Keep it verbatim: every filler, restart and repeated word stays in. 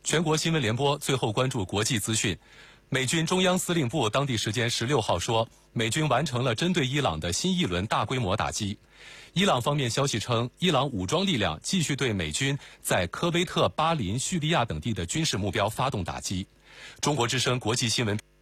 全国新闻联播最后关注国际资讯。美军中央司令部当地时间十六号说，美军完成了针对伊朗的新一轮大规模打击。伊朗方面消息称，伊朗武装力量继续对美军在科威特、巴林、叙利亚等地的军事目标发动打击。中国之声国际新闻。